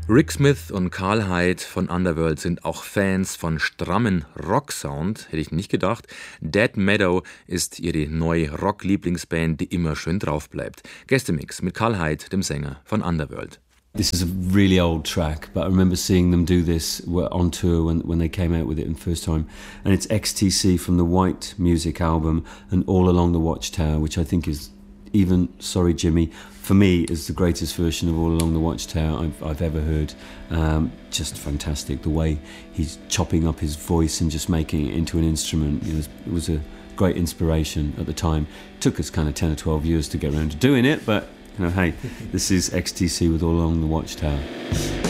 Rick Smith und Karl Hyde von Underworld sind auch Fans von strammen Rock-Sound, hätte ich nicht gedacht. Dead Meadow ist ihre neue Rock-Lieblingsband, die immer schön drauf bleibt. Gästemix mit Karl Hyde, dem Sänger von Underworld. This is a really old track, but I remember seeing them do this on tour when they came out with it the first time. And it's XTC from the White Music album and All Along the Watchtower, which I think is even, sorry Jimmy, for me is the greatest version of All Along the Watchtower I've ever heard. Just fantastic, the way he's chopping up his voice and just making it into an instrument. It was a great inspiration at the time. It took us kind of 10 or 12 years to get around to doing it, but hey, this is XTC with All Along the Watchtower.